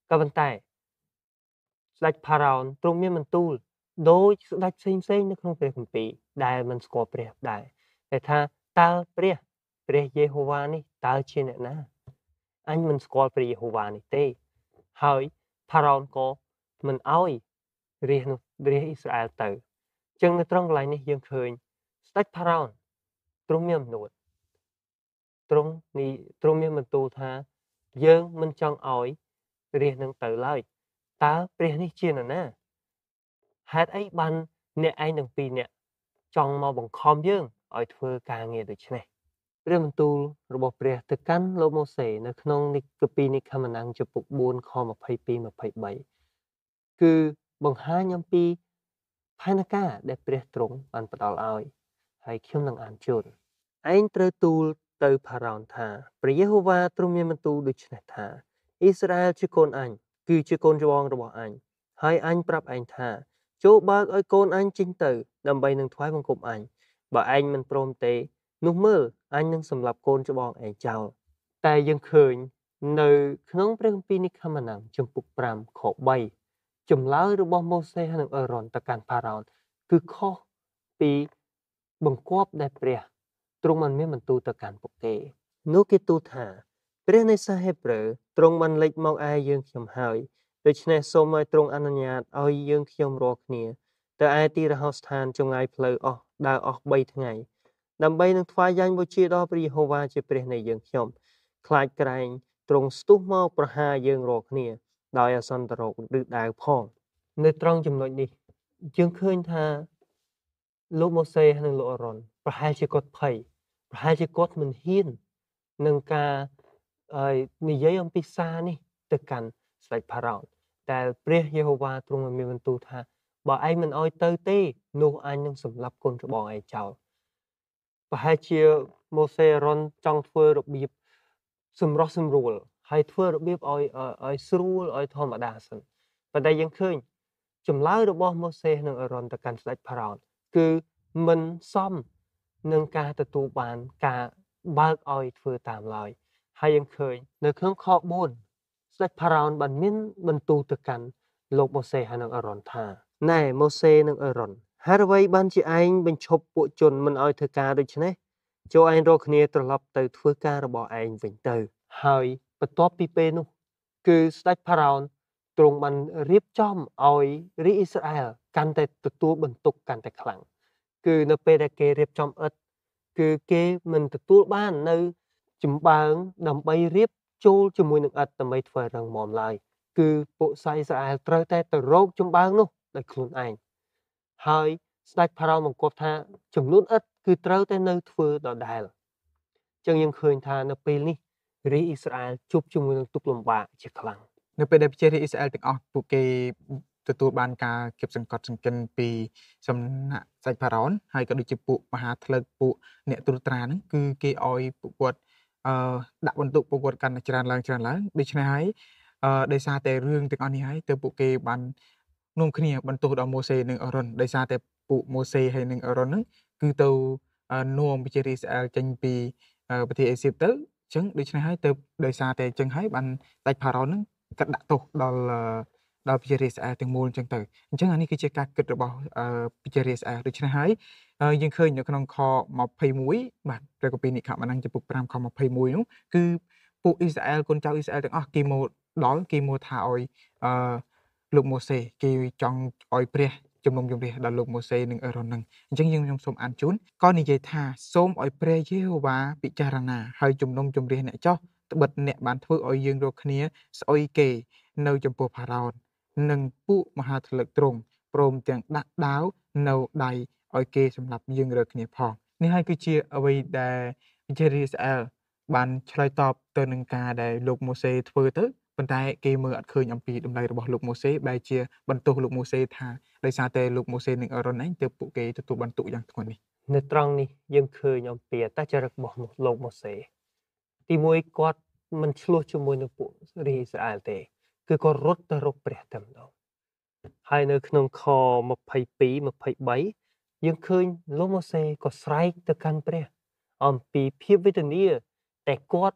ក៏ប៉ុន្តែស្ដេចផារ៉ោនទ្រង់មានបន្ទូលដោយស្ដេចផ្សេងផ្សេងនៅក្នុងព្រះគម្ពីរដែលមិនស្គាល់ព្រះដែរតែថាតើព្រះព្រះយេហូវ៉ានេះតើជាអ្នកណាអញមិនស្គាល់ព្រះយេហូវ៉ានេះទេហើយផារ៉ោនក៏មិនអោយរាជនោះរាជអ៊ីស្រាអែលទៅអញ្ចឹងនៅត្រង់កន្លែងនេះយើងឃើញស្ដេចផារ៉ោនទ្រង់មានអំណួតទ្រង់នេះទ្រង់មានបន្ទូលថាយើងមិនចង់អោយរាជនឹងទៅឡើយតើព្រះនេះជានរណាហេតុអីបានអ្នកឯងទាំងពីរអ្នកចង់មកបង្ខំយើងឲ្យធ្វើការងារដូចនេះព្រះបន្ទូលរបស់ព្រះទៅកាន់លោកម៉ូសេនៅក្នុងនិកពីនិខមណាំងចំពុកបួនខម្ភៃពីរ ម្ភៃបីគឺបង្ហាញអំពីផែនការដែលព្រះទ្រង់បានផ្ដល់ឲ្យហើយខ្ញុំនឹងអានជូនឯងត្រូវទូលទៅផារ៉ោនថាព្រះយេហូវ៉ាទ្រង់មានបន្ទូលដូចនេះថាអ៊ីស្រាអែលជាកូនអញគឺជាកូនច្បងរបស់អញហើយអញប្រាប់ឯងថាចូលបើកឲ្យកូនអញចេញទៅដើម្បីនឹងថ្វាយបង្គំអញបើឯងមិនព្រមទេនោះមើលអញនឹងសម្លាប់កូនច្បងឯងចោលតែយើងឃើញនៅក្នុងព្រះគម្ពីរនិខមណាំងចំពុកប្រាំខបីចម្លើយរបស់ម៉ូសេនិងអេរ៉ុនទៅកាន់ផារ៉ោនគឺខុសពីបង្គាប់ដែលព្រះទ្រង់បានមានបន្ទូលទៅកាន់ពួកគេនោះគេទូលថាព្រះនៃសាហេប្រឺទ្រង់បានលេចមកឯយើងខ្ញុំហើយដូច្នេះសូមឲ្យទ្រង់អនុញ្ញាតឲ្យយើងខ្ញុំរាល់គ្នាទៅឯទីរហោស្ថានចម្ងាយផ្លូវអស់ដើរអស់បីថ្ងៃដើម្បីនឹងថ្វាយយ៉ាញ់បូជាដល់ព្រះយេហូវ៉ាជាព្រះនៃយើងខ្ញុំខ្លាចក្រែងទ្រង់ស្ទុះមកប្រហារយើងរាល់គ្នាដោយអសន្នរោគឬដាវផងនៅត្រង់ចំណុចនេះយើងឃើញថាលោកម៉ូសេនិងលោកអេរ៉ុនប្រហែលជាគាត់ភ័យប្រហែលជាគាត់មិនហ៊ាននឹងការនិយាយអំពីសារនេះទៅកាន់ស្ដេចផារ៉ោនតែព្រះយេហូវ៉ាទ្រង់មានបន្ទូលថាបើឯងមិនអោយទៅទេនោះអញនឹងសម្លាប់កូនច្បងឯងចោលប្រហែលជាម៉ូសេអេរ៉ុនចង់ធ្វើរបៀបសម្រោះសម្រួលហើយធ្វើរបៀបឲ្យឲ្យស្រួលឲ្យធម្មតាសិនប៉ុន្តែយើងឃើញចម្លើយរបស់ម៉ូសេនិងអេរ៉ុនទៅកាន់ស្ដេចផារ៉ោនគឺមិនសមនឹងការទទួលបានការបើកឲ្យធ្វើតាមឡើយហើយយើងឃើញនៅក្នុងខបួនស្ដេចផារ៉ោនបានមានបន្ទូលទៅកាន់លោកម៉ូសេហើយនិងអេរ៉ុនថាណែម៉ូសេនិងអេរ៉ុនហេតុអ្វីបានជាឯងបញ្ឈប់ពួកជនមិនឲ្យធ្វើការដូច្នេះចូលឯងរកគ្នាត្រឡប់ទៅធ្វើការរបស់ឯងវិញទៅហើយបន្ទាប់ពីពេលនោះគឺស្ដេចផារ៉ោនទ្រង់បានរៀបចំឲ្យរាជអ៊ីស្រាអែលកាន់តែទទួលបន្ទុកកាន់តែខ្លាំងគឺនៅពេលដែលគេរៀបចំឥដ្ឋគឺគេមិនទទួលបាននៅចម្បាំងដើម្បីរៀបចូលជាមួយនឹងឥដ្ឋដើម្បីធ្វើរឹងមាំឡើយគឺពួកសាយអ៊ីស្រាអែលត្រូវតែទៅរកចម្បាំងនោះដោយខ្លួនឯងហើយស្ដេចផារ៉ោនបង្គាប់ថាចំនួនឥដ្ឋគឺត្រូវតែនៅធ្វើដដែលអញ្ចឹងយើងឃើញថានៅពេលនេះរាជអ៊ីស្រាអែលជួបជាមួយនឹងទុក្ខលំបាកជាខ្លាំងនៅពេលដែលប្រជារាស្ត្រអ៊ីស្រាអែលទាំងអស់ពួកគេទទួលបានការគៀបសង្កត់សង្កិនពីសំណាក់ស្ដេចផារ៉ោនហើយក៏ដូចជាពួកមហាថ្លឹកពួកអ្នកត្រួតត្រាហ្នឹងគឺគេឲ្យពួកគាត់អឺដាក់បន្ទុកពួកគាត់កាន់តែច្រើនឡើងច្រើនឡើងដូច្នេះហើយអឺដោយសារតែរឿងទាំងអស់នេះហើយទើបពួកគេបាននាំគ្នាបន្ទោសដល់ម៉ូសេនិងអេរ៉ុនដោយសារតែពួកម៉ូសេហើយនិងអេរ៉ុនហ្នឹងគឺទៅនាំប្រជារាស្ត្រអ៊ីស្រាអែលចេញពីប្រទេសអេស៊ីបទៅអញ្ចឹងដូច្នេះហើយទើបដោយសារតែអញ្ចឹងហើយបានស្ដេចផារ៉ោនហ្នឹងកាត់ដាក់ទោសដល់ដល់ប្រជារាស្ត្រអ៊ីស្រាអែលទាំងមូលអញ្ចឹងទៅអញ្ចឹងអានេះគឺជាការគិតរបស់ប្រជារាស្ត្រអ៊ីស្រាអែលដូច្នេះហើយយើងឃើញនៅក្នុងខម្ភៃមួយបាទព្រះគម្ពីរនិខមណាំងចំពុកប្រាំខម្ភៃមួយនោះគឺពួកអ៊ីស្រាអែលកូនចៅអ៊ីស្រាអែលទាំងអស់គេមកដល់គេមកថាឲ្យអឺលោកម៉ូសេគេចង់ឲ្យព្រះជំនុំជម្រះដល់លោកម៉ូសេនិងអេរ៉ុនហ្នឹងអញ្ចឹងយើងខ្ញុំសូមអានជូនក៏និយាយថាសូមឲ្យព្រះយេហូវ៉ាពិចារណាហើយជំនុំជម្រះអ្នកចោះត្បិតអ្នកបានធ្វើឲ្យយើងរកគ្នាស្អុយគេនៅចំពោះផារ៉ោននិងពួកមហាថ្លឹកទ្រង់ព្រមទាំងដាក់ដាវនៅដៃឲ្យគេសម្លាប់យើងរើគ្នាផងនេះហើយគឺជាអ្វីដែលប្រជារាស្ត្រអ៊ីស្រាអែលបានឆ្លើយតបទៅនឹងការដែលលោកម៉ូសេធ្វើទៅប៉ុន្តែគេមើលអត់ឃើញអំពីតម្លៃរបស់លោកម៉ូសេបែរជាបន្ទោសលោកម៉ូសេថាដោយសារតែលោកម៉ូសេនិងអេរ៉ុនឯងទើបពួកគេទទួលបន្ទុកយ៉ាងធ្ងន់នេះនៅត្រង់នេះយើងឃើញអំពីអត្តចរិតរបស់លោកម៉ូសេទីមួយគាត់មិនឆ្លោះជាមួយនឹងពួករាជអ៊ីស្រាអែលទេគឺគាត់រត់ទៅរកព្រះតែម្ដងហើយនៅក្នុងខម្ភៃពីរ ម្ភៃបីយើងឃើញលោកម៉ូសេក៏ស្រែកទៅកាន់ព្រះអំពីភាពវេទនាតែគាត់គ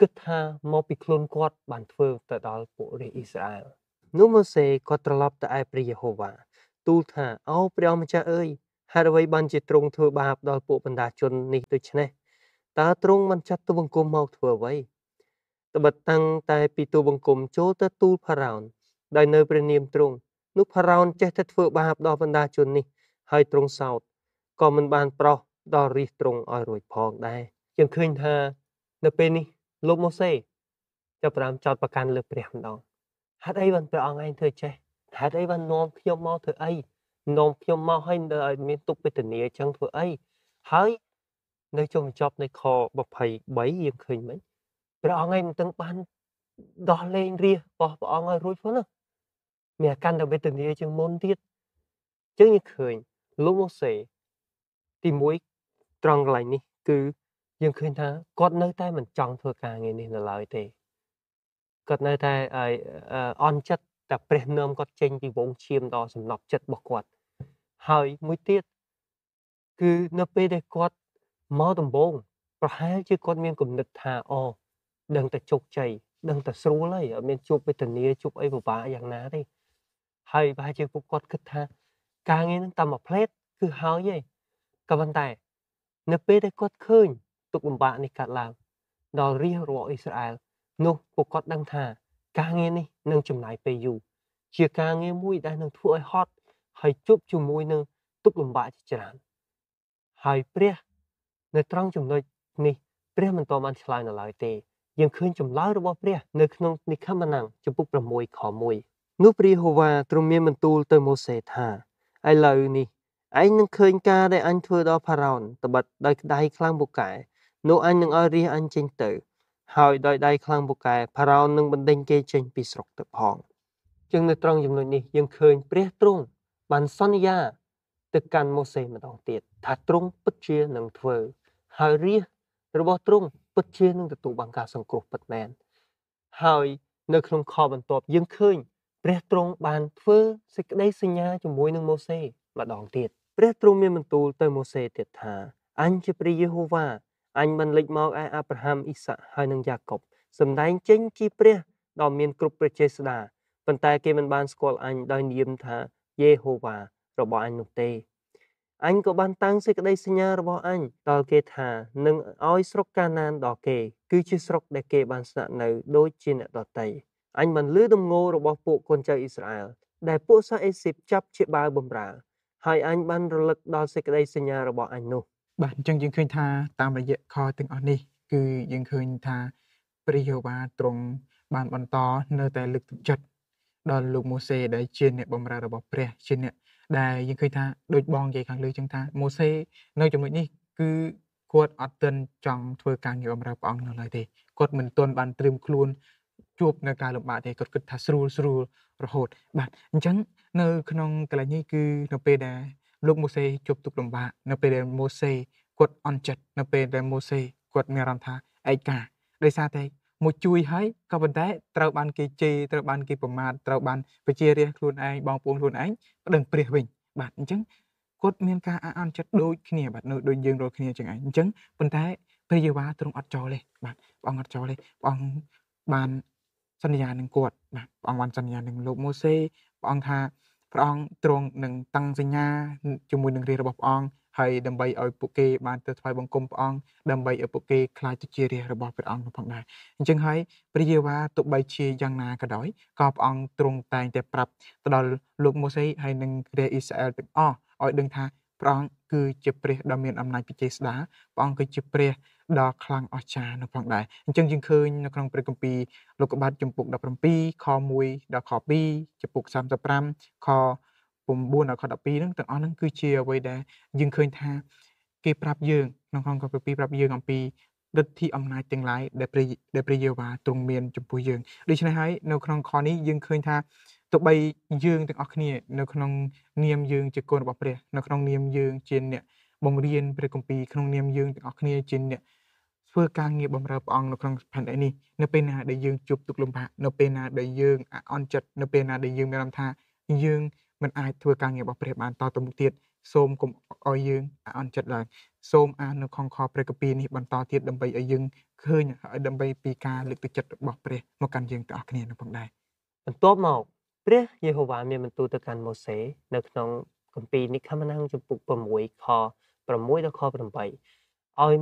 គិតថាមកពីខ្លួនគាត់បានធ្វើទៅដល់ពួករាជអ៊ីស្រាអែលនោះម៉ូសេក៏ត្រឡប់ទៅឯព្រះយេហូវ៉ាទូលថាអូព្រះអង្គម្ចាស់អើយហេតុអ្វីបានជាទ្រង់ធ្វើបាបដល់ពួកបណ្ដាជននេះដូច្នេះតើទ្រង់មិនចាត់ទូបង្គំមកធ្វើអ្វីត្បិតតាំងតែពីទូបង្គំចូលទៅទូលផារ៉ោនដោយនៅព្រះនាមទ្រង់នោះផារ៉ោនចេះតែធ្វើបាបដល់បណ្ដាជននេះហើយទ្រង់សោតក៏មិនបានប្រោសដល់រាជទ្រង់ឲ្យរួចផងដែរយើងឃើញថានៅពេលនេះលោកម៉ូសេចាប់ផ្ដើមចោទប្រកាន់លើព្រះម្ដងហេតុអីបានព្រះអង្គឯងធ្វើចេះហេតុអីបាននាំខ្ញុំមកធ្វើអីនាំខ្ញុំមកឲ្យឲ្យមានទុក្ខវេទនាអញ្ចឹងធ្វើអីហើយនៅចុងបញ្ចប់នៃខยี่สิบสามយើងឃើញមិនព្រះអង្គឯងមិនទាំងបានដោះលែងរាជរបស់ព្រះអង្គឲ្យរួចផងណាមានអាកាន់តែវេទនាជាងមុនទៀតអញ្ចឹងយើងឃើញលោកម៉ូសេទីមួយត្រង់កន្លែងនេះគឺយើងឃើញថាគាត់នៅតែមិនចង់ធ្វើការងារនេះនៅឡើយទេគាត់នៅតែអន់ចិត្តតែព្រះនាមគាត់ចេញពីវងឈាមដល់សំណប់ចិត្តរបស់គាត់ហើយមួយទៀតគឺនៅពេលដែលគាត់មកដំបូងប្រហែលជាគាត់មានគំនិតថាអូដឹងតែជោគជ័យដឹងតែស្រួលហើយអត់មានជួបវេទនាជួបអីពិបាកយ៉ាងណាទេហើយប្រហែលជាពួកគាត់គិតថាការងារនឹងតែមួយផ្លេតគឺហើយឯងក៏ប៉ុន្តែនៅពេលដែលគាត់ឃើញទុក្ខលំបាកនេះកើតឡើងដល់រាជរបស់អ៊ីស្រាអែលនោះពួកគាត់ដឹងថាការងារនេះនឹងចំណាយពេលយូរជាការងារមួយដែលនឹងធ្វើឲ្យហត់ហើយជួបជាមួយនឹងទុក្ខលំបាកជាច្រើនហើយព្រះនៅត្រង់ចំណុចនេះព្រះមិនតបានឆ្លើយនៅឡើយទេយើងឃើញចម្លើយរបស់ព្រះនៅក្នុងនិខមណាំងចំពុកប្រាំមួយខមួយនោះព្រះយេហូវ៉ាទ្រង់មានបន្ទូលទៅម៉ូសេថាឥឡូវនេះឯងនឹងឃើញការដែលអញធ្វើដល់ផារ៉ោនត្បិតដោយក្តីខ្លាំងពូកែនោះអញនឹងឲ្យរាជអញចេញទៅហើយដោយដៃខ្លាំងពូកែផារ៉ោននឹងបណ្ដេញគេចេញពីស្រុកទៅផងជាងនៅត្រង់ចំណុចនេះយើងឃើញព្រះទ្រង់បានសន្យាទៅកាន់ម៉ូសេម្ដងទៀតថាទ្រង់ពិតជានឹងធ្វើហើយរាជរបស់ទ្រង់ពិតជានឹងទទួលបានការសង្គ្រោះពិតមែនហើយនៅក្នុងខបន្ទាប់យើងឃើញព្រះទ្រង់បានធ្វើសេចក្តីសញ្ញាជាមួយនឹងម៉ូសេម្ដងទៀតព្រះទ្រង់មានបន្ទូលទៅម៉ូសេទៀតថាអញជាព្រះយេហូវ៉ាអញបានលេចមកឯអាប់រ៉ាហាំអ៊ីសាក់ហើយនិងយ៉ាកុបសម្ដែងចេញជាព្រះដ៏មានគ្រប់ព្រះចេស្តាប៉ុន្តែគេមិនបានស្គាល់អញដោយនាមថាយេហូវ៉ារបស់អញនោះទេអញក៏បានតាំងសេចក្តីសញ្ញារបស់អញដល់គេថានឹងឲ្យស្រុកកាណានដល់គេគឺជាស្រុកដែលគេបានស្នាក់នៅដូចជាអ្នកដទៃអញបានលឺដំងល់របស់ពួកកូនចៅអ៊ីស្រាអែលដែលពួកសាសអេស៊ីបចាប់ជាបាវបំរើហើយអញបានរលឹកដល់សេចក្តីសញ្ញារបស់អញនោះបាទអញ្ចឹងយើងឃើញថាតាមរយៈខទាំងអស់នេះគឺយើងឃើញថាព្រះយេហូវ៉ាទ្រង់បានបន្តនៅតែលើកទឹកចិត្តដល់លោកម៉ូសេដែលជាអ្នកបម្រើរបស់ព្រះជាអ្នកដែលយើងឃើញថាដូចបងនិយាយខាងលើចឹងថាម៉ូសេនៅចំណុចនេះគឺគាត់អត់ទាន់ចង់ធ្វើការងារបម្រើព្រះអង្គនៅឡើយទេគាត់មិនទាន់បានត្រៀមខ្លួនជួបនៅការលំបាកទេគាត់គិតថាស្រួលស្រួលរហូតបាទអញ្ចឹងនៅក្នុងកន្លែងនេះគឺនៅពេលដែលលោកម៉ូសេជួបទុក្ខលំបាកនៅពេលដែលម៉ូសេគាត់អន់ចិត្តនៅពេលដែលម៉ូសេគាត់មានអារម្មណ៍ថាឯកាដោយសារតែមួយជួយហើយក៏ប៉ុន្តែត្រូវបានគេជេរត្រូវបានគេប្រមាថត្រូវបានបជារះខ្លួនឯងបងប្អូនខ្លួនឯងប្តឹងព្រះវិញបាទអញ្ចឹងគាត់មានការអន់ចិត្តដូចគ្នាបាទនៅដូចយើងរាល់គ្នាចឹងឯងអញ្ចឹងប៉ុន្តែព្រះយេហូវ៉ាទ្រង់អត់ចោលទេបាទព្រះអង្គអត់ចោលទេព្រះអង្គបានសន្យានឹងគាត់បាទព្រះអង្គបានសន្យានឹងលោកម៉ូសេព្រះអង្គថាព្រះអង្គទ្រង់នឹងតាំងសញ្ញាជាមួយនឹងរាជរបស់ព្រះអង្គហើយដើម្បីឲ្យពួកគេបានទៅថ្វាយបង្គំព្រះអង្គដើម្បីឲ្យពួកគេខ្លាចទៅជារាជរបស់ព្រះអង្គផងដែរអញ្ចឹងហើយព្រះយេហូវ៉ាទោះបីជាយ៉ាងណាក៏ដោយក៏ព្រះអង្គទ្រង់តែងតែប្រាប់ទៅដល់លោកម៉ូសេហើយនិងរាជអ៊ីស្រាអែលទាំងអស់ឲ្យដឹងថាព្រះអង្គគឺជាព្រះដ៏មានអំណាចពិចេស្តាព្រះអង្គគឺជាព្រះដ៏ខ្លាំងអស្ចារ្យនៅផងដែរអញ្ចឹងយើងឃើញនៅក្នុងព្រះគម្ពីរលោកុបាទជំពូកដប់ប្រាំពីរខមួយដល់ខពីរជំពូកសាមសិបប្រាំខ9ដល់ខ12ហ្នឹងទាំងអស់ហ្នឹងគឺជាអ្វីដែលយើងឃើញថាគេប្រាប់យើងក្នុងក្នុងខពីប្រាប់យើងអំពីឫទ្ធិអំណាចទាំងឡាយដែលព្រះដែលព្រះយេហូវ៉ាទ្រង់មានចំពោះយើងដូច្នេះហើយនៅក្នុងខនេះយើងឃើញថាទោះបីយើងទាំងអស់គ្នានៅក្នុងនាមយើងជាកូនរបស់ព្រះនៅក្នុងនាមយើងជាអ្នកបង្រៀនព្រះគម្ពីរក្នុងនាមយើងទាំងអស់គ្នាជាអ្នកធ្វើការងារបម្រើព្រះអង្គនៅក្នុងផែនដីនេះនៅពេលណាដែលយើងជួបទុក្ខលំបាកនៅពេលណាដែលយើងអន់ចិត្តនៅពេលណាដែលយើងមានអារម្មណ៍ថាយើងមិនអាចធ្វើការងាររបស់ព្រះបានតទៅមុខទៀតសូមកុំឲ្យយើងអន់ចិត្តឡើយសូមអាននៅខងខព្រះគម្ពីរនេះបន្តទៀតដើម្បីឲ្យយើងឃើញហើយដើម្បីពីការលើកទឹកចិត្តរបស់ព្រះមកកាន់យើងទាំងអស់គ្នានឹងផងដែរបន្ទាប់មកព្រះយេហូវ៉ាមានបន្ទូលទៅកាន់ម៉ូសេនៅក្នុងគម្ពីរនិកខមណាំងចំពុក 6 ខ 6 ដល់ខ 8 ឲ្យ